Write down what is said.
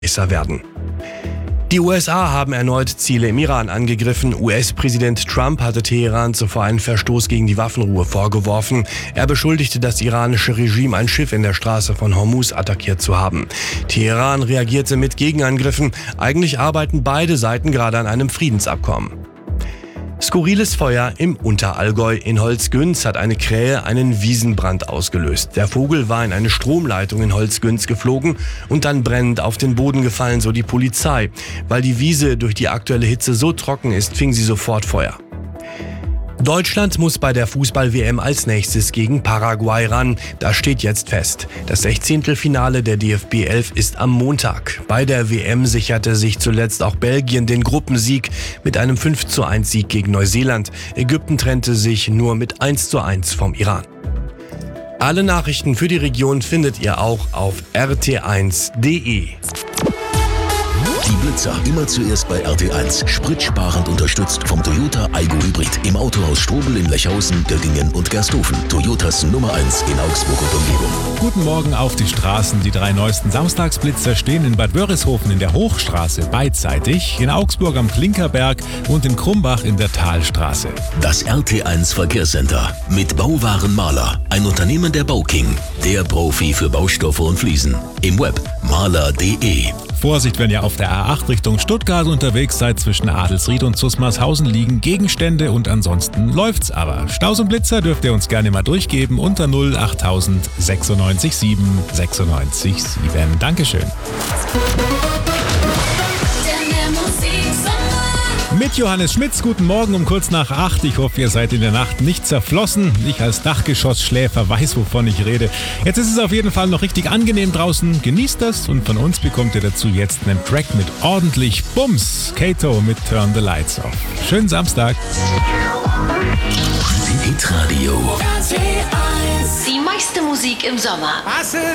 werden. Die USA haben erneut Ziele im Iran angegriffen. US-Präsident Trump hatte Teheran zuvor einen Verstoß gegen die Waffenruhe vorgeworfen. Er beschuldigte das iranische Regime, ein Schiff in der Straße von Hormuz attackiert zu haben. Teheran reagierte mit Gegenangriffen. Eigentlich arbeiten beide Seiten gerade an einem Friedensabkommen. Skurriles Feuer im Unterallgäu. In Holzgünz hat eine Krähe einen Wiesenbrand ausgelöst. Der Vogel war in eine Stromleitung in Holzgünz geflogen und dann brennend auf den Boden gefallen, so die Polizei. Weil die Wiese durch die aktuelle Hitze so trocken ist, fing sie sofort Feuer. Deutschland muss bei der Fußball-WM als nächstes gegen Paraguay ran. Das steht jetzt fest. Das 16. der DFB 11 ist am Montag. Bei der WM sicherte sich zuletzt auch Belgien den Gruppensieg mit einem 5:1 Sieg gegen Neuseeland. Ägypten trennte sich nur mit 1:1 vom Iran. Alle Nachrichten für die Region findet ihr auch auf rt1.de. Die Blitzer immer zuerst bei RT1. Spritsparend unterstützt vom Toyota Aygo Hybrid. Im Autohaus Strobel in Lechhausen, Göttingen und Gersthofen. Toyotas Nummer 1 in Augsburg und Umgebung. Guten Morgen auf die Straßen. Die 3 neuesten Samstagsblitzer stehen in Bad Wörishofen in der Hochstraße beidseitig, in Augsburg am Klinkerberg und in Krumbach in der Talstraße. Das RT1 Verkehrscenter mit Bauwaren Mahler. Ein Unternehmen der Bauking. Der Profi für Baustoffe und Fliesen. Im Web mahler.de. Vorsicht, wenn ihr auf der A8 Richtung Stuttgart unterwegs seid. Zwischen Adelsried und Zusmarshausen liegen Gegenstände und ansonsten läuft's aber. Staus und Blitzer dürft ihr uns gerne mal durchgeben unter 08000 96 7 96 7. Dankeschön. Mit Johannes Schmitz, guten Morgen um kurz nach 8. Ich hoffe, ihr seid in der Nacht nicht zerflossen. Ich als Dachgeschossschläfer weiß, wovon ich rede. Jetzt ist es auf jeden Fall noch richtig angenehm draußen. Genießt das und von uns bekommt ihr dazu jetzt einen Track mit ordentlich Bums. Kato mit Turn the Lights Off. Schönen Samstag. Hitradio. Die meiste Musik im Sommer.